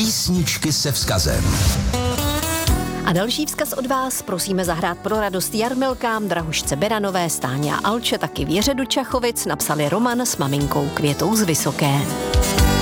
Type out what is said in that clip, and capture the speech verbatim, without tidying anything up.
Písničky se vzkazem. A další vzkaz od vás prosíme zahrát pro radost Jarmilkám, Drahušce Beranové, Stáně a Alče, taky Věře do Čachovic, napsali Roman s maminkou Květou z Vysoké.